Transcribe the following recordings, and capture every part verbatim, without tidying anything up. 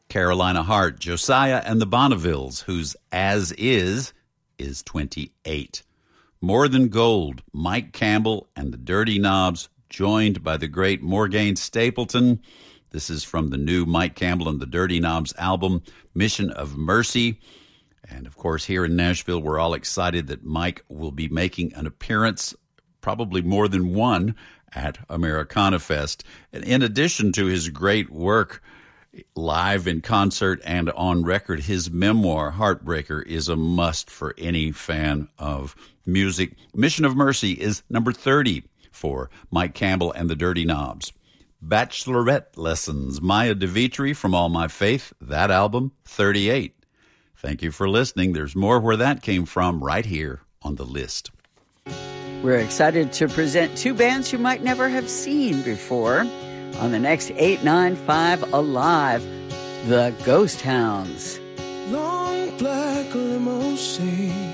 Carolina Hart, Josiah and the Bonnevilles, whose As Is is twenty-eight. More Than Gold, Mike Campbell and the Dirty Knobs, joined by the great Morgane Stapleton. This is from the new Mike Campbell and the Dirty Knobs album, Mission of Mercy. And, of course, here in Nashville, we're all excited that Mike will be making an appearance, probably more than one, at Americana Fest. And in addition to his great work live in concert and on record, his memoir, Heartbreaker, is a must for any fan of music. Mission of Mercy is number thirty for Mike Campbell and the Dirty Knobs. Bachelorette Lessons, Maya DeVitri from All My Faith, that album, thirty-eight. Thank you for listening. There's more where that came from right here on the list. We're excited to present two bands you might never have seen before on the next eight nine five Alive, the Ghost Hounds. Long black limousine.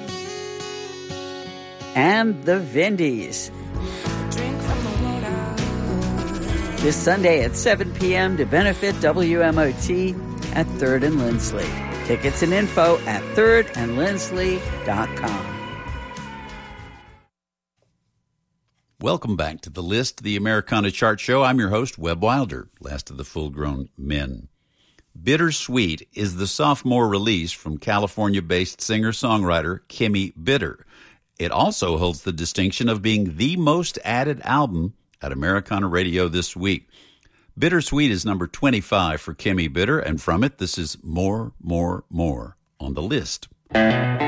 And the Vindies. This Sunday at seven p.m. to benefit W M O T at third and Lindsley. Tickets and info at third and lindsley dot com. Welcome back to The List, the Americana Chart Show. I'm your host, Webb Wilder, last of the full-grown men. Bittersweet is the sophomore release from California-based singer-songwriter Kimmy Bitter. It also holds the distinction of being the most added album at Americana Radio this week. Bittersweet is number twenty-five for Kimmy Bitter, and from it, this is More, More, More on the list.